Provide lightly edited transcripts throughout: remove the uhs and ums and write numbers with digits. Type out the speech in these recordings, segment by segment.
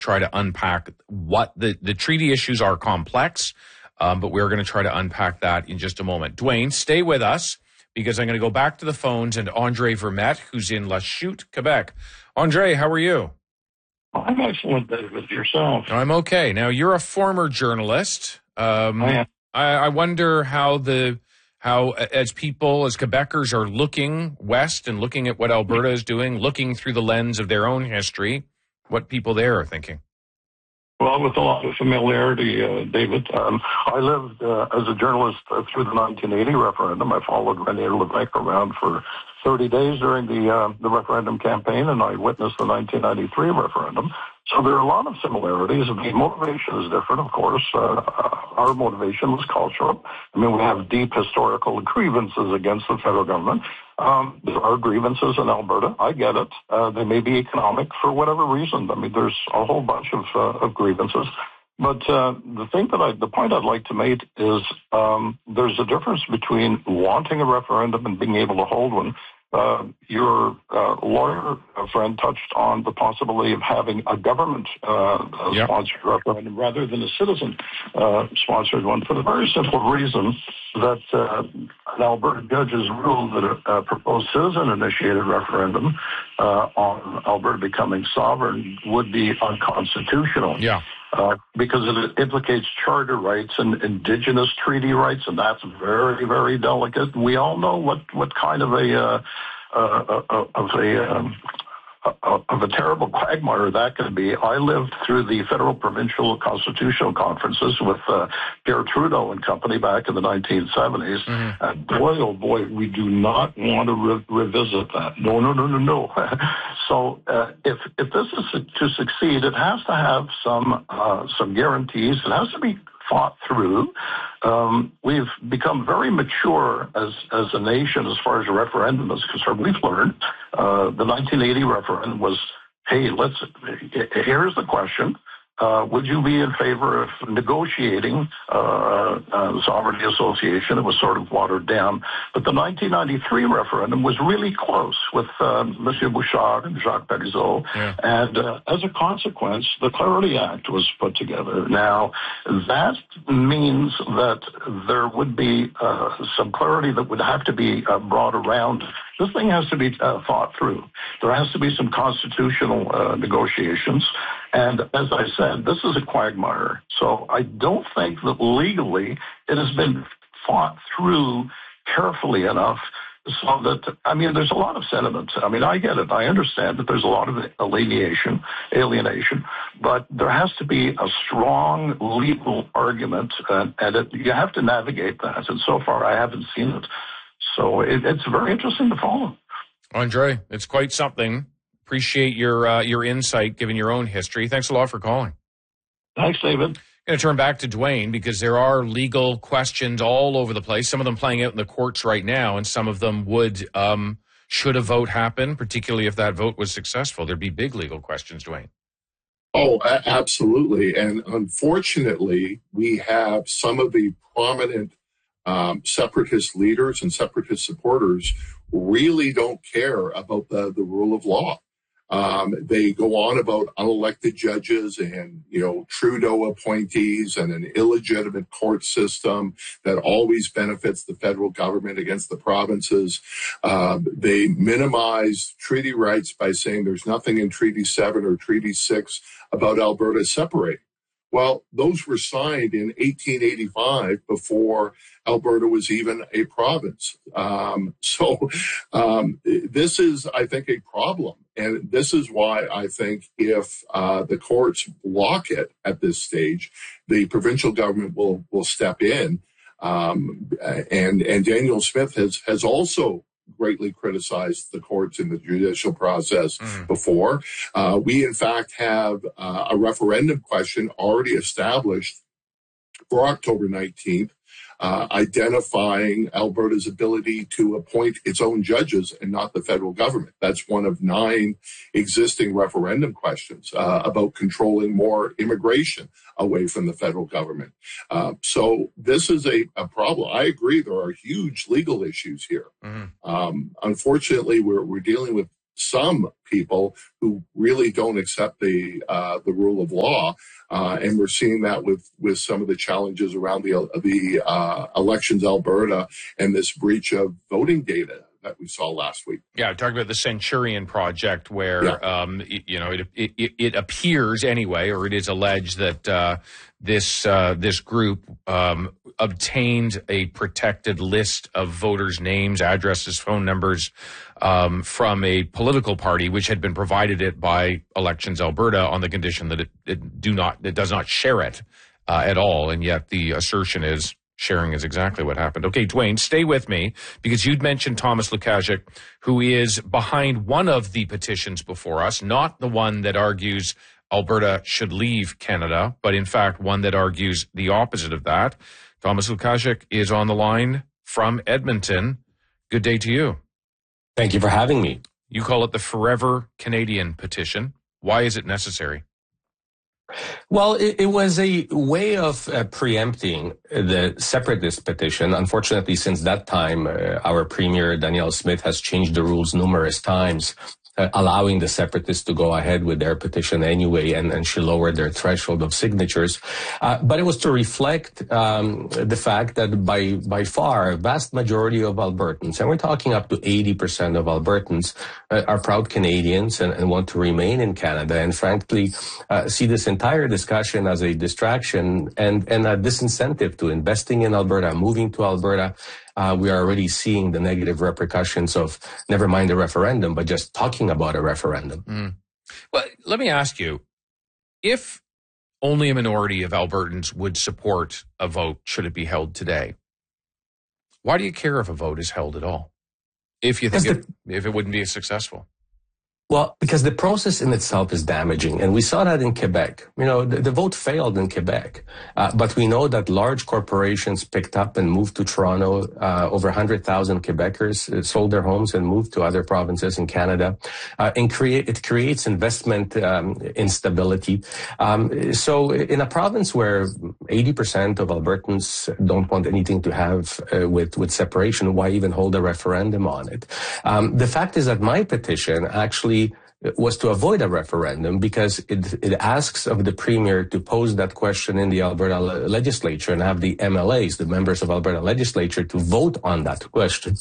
try to unpack what the treaty issues are complex, but we're going to try to unpack that in just a moment. Dwayne, stay with us because I'm going to go back to the phones and Andre Vermette, who's in Lachute, Quebec. Andre, how are you? I'm excellent, David. Yourself? I'm okay. Now, you're a former journalist. I wonder how as Quebecers are looking west and looking at what Alberta is doing, looking through the lens of their own history, what people there are thinking. Well, with a lot of familiarity, David. I lived as a journalist through the 1980 referendum. I followed René Lévesque around for 30 days during the referendum campaign, and I witnessed the 1993 referendum. So there are a lot of similarities. The motivation is different, of course. Our motivation was cultural. I mean, we have deep historical grievances against the federal government. There are grievances in Alberta. I get it. They may be economic for whatever reason. I mean, there's a whole bunch of grievances. But the point I'd like to make is there's a difference between wanting a referendum and being able to hold one. Your lawyer friend touched on the possibility of having a government-sponsored referendum rather than a citizen-sponsored one, for the very simple reason that an Alberta judge has ruled that a proposed citizen-initiated referendum on Alberta becoming sovereign would be unconstitutional. Yeah. Because it implicates charter rights and indigenous treaty rights, and that's very, very delicate. We all know what kind of a terrible quagmire that could be. I lived through the federal provincial constitutional conferences with Pierre Trudeau and company back in the 1970s. Mm-hmm. And boy, oh boy, we do not want to revisit that. No. So if this is to succeed, it has to have some guarantees. It has to be thought through. We've become very mature as a nation as far as a referendum is concerned. We've learned the 1980 referendum was, hey, here's the question. Would you be in favor of negotiating sovereignty association? It was sort of watered down. But the 1993 referendum was really close with Monsieur Bouchard and Jacques Parizeau. Yeah. And as a consequence, the Clarity Act was put together. Now, that means that there would be some clarity that would have to be brought around. This thing has to be thought through. There has to be some constitutional negotiations. And as I said, this is a quagmire. So I don't think that legally it has been thought through carefully enough so that, I mean, there's a lot of sentiment. I mean, I get it. I understand that there's a lot of alienation, but there has to be a strong legal argument, and you have to navigate that. And so far, I haven't seen it. So it's very interesting to follow. Andre, it's quite something. Appreciate your insight, given your own history. Thanks a lot for calling. Thanks, David. I'm going to turn back to Dwayne because there are legal questions all over the place. Some of them playing out in the courts right now, and some of them would, should a vote happen, particularly if that vote was successful. There'd be big legal questions, Dwayne. Oh, absolutely. And unfortunately, we have some of the prominent separatist leaders and separatist supporters really don't care about the rule of law. They go on about unelected judges and, Trudeau appointees and an illegitimate court system that always benefits the federal government against the provinces. They minimize treaty rights by saying there's nothing in Treaty 7 or Treaty 6 about Alberta separating. Well, those were signed in 1885 before Alberta was even a province. This is, I think, a problem. And this is why I think if the courts block it at this stage, the provincial government will step in. And Daniel Smith has also greatly criticized the courts in the judicial process before. We, in fact, have a referendum question already established for October 19th, identifying Alberta's ability to appoint its own judges and not the federal government. That's one of 9 existing referendum questions about controlling more immigration away from the federal government. So this is a problem. I agree there are huge legal issues here. Unfortunately, we're dealing with some people who really don't accept the rule of law, and we're seeing that with some of the challenges around the Elections Alberta and this breach of voting data that we saw last week. Yeah, talking about the Centurion Project, where it appears anyway, or it is alleged that this group obtained a protected list of voters' names, addresses, phone numbers from a political party, which had been provided it by Elections Alberta on the condition that it does not share it at all, and yet the assertion is sharing is exactly what happened. Okay, Dwayne, stay with me, because you'd mentioned Thomas Lukaszuk, who is behind one of the petitions before us, not the one that argues Alberta should leave Canada, but in fact one that argues the opposite of that. Thomas Lukaszuk is on the line from Edmonton. Good day to you. Thank you for having me. You call it the Forever Canadian petition. Why is it necessary? Well, it was a way of preempting the separatist petition. Unfortunately, since that time, our Premier, Danielle Smith, has changed the rules numerous times, allowing the separatists to go ahead with their petition anyway, and she lowered their threshold of signatures. But it was to reflect the fact that by far, a vast majority of Albertans, and we're talking up to 80% of Albertans, are proud Canadians and want to remain in Canada, and frankly, see this entire discussion as a distraction and a disincentive to investing in Alberta, moving to Alberta. We are already seeing the negative repercussions of never mind a referendum, but just talking about a referendum. Well, let me ask you, if only a minority of Albertans would support a vote should it be held today, why do you care if a vote is held at all? If you think if it wouldn't be as successful? Well, because the process in itself is damaging, and we saw that in Quebec. You know, the vote failed in Quebec, but we know that large corporations picked up and moved to Toronto. Over 100,000 Quebecers sold their homes and moved to other provinces in Canada, and it creates investment instability. So, in a province where 80% of Albertans don't want anything to have with separation, why even hold a referendum on it? The fact is that my petition actually was to avoid a referendum because it asks of the Premier to pose that question in the Alberta legislature and have the MLAs, the members of Alberta legislature, to vote on that question.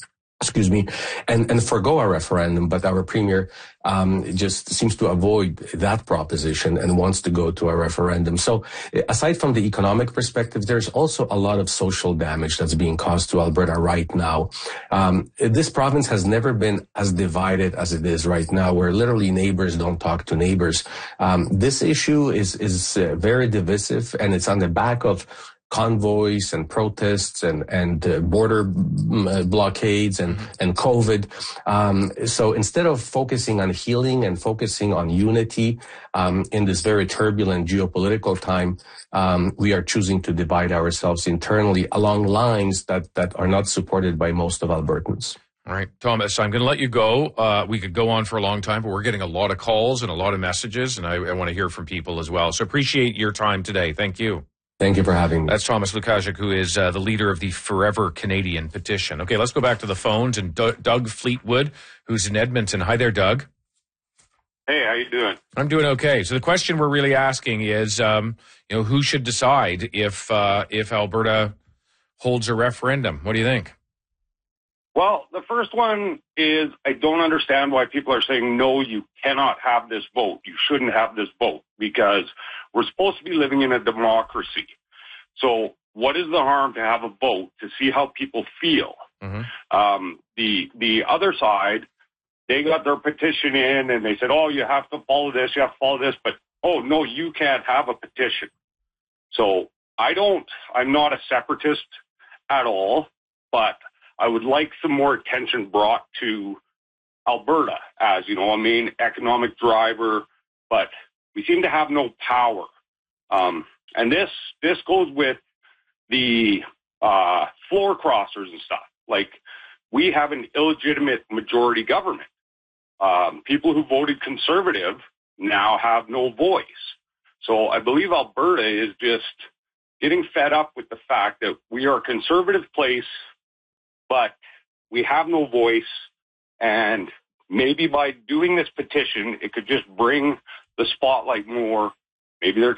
And forgo a referendum, but our Premier just seems to avoid that proposition and wants to go to a referendum. So aside from the economic perspective, there's also a lot of social damage that's being caused to Alberta right now. This province has never been as divided as it is right now, where literally neighbors don't talk to neighbors. This issue is very divisive, and it's on the back of convoys and protests and border blockades and COVID. So instead of focusing on healing and focusing on unity in this very turbulent geopolitical time, we are choosing to divide ourselves internally along lines that are not supported by most of Albertans. All right, Thomas, I'm going to let you go. We could go on for a long time, but we're getting a lot of calls and a lot of messages, and I want to hear from people as well. So appreciate your time today. Thank you. Thank you for having me. That's Thomas Lukaszuk, who is the leader of the Forever Canadian petition. Okay, let's go back to the phones and Doug Fleetwood, who's in Edmonton. Hi there, Doug. Hey, how you doing? I'm doing okay. So the question we're really asking is, who should decide if Alberta holds a referendum? What do you think? Well, the first one is I don't understand why people are saying, no, you cannot have this vote. You shouldn't have this vote because we're supposed to be living in a democracy. So what is the harm to have a vote to see how people feel? Mm-hmm. The other side, they got their petition in and they said, oh, you have to follow this, you have to follow this. But, oh, no, you can't have a petition. So I'm not a separatist at all, but I would like some more attention brought to Alberta as, a main economic driver, but we seem to have no power. And this goes with the floor crossers and stuff. Like, we have an illegitimate majority government. People who voted conservative now have no voice. So I believe Alberta is just getting fed up with the fact that we are a conservative place, but we have no voice, and maybe by doing this petition, it could just bring the spotlight more. Maybe they're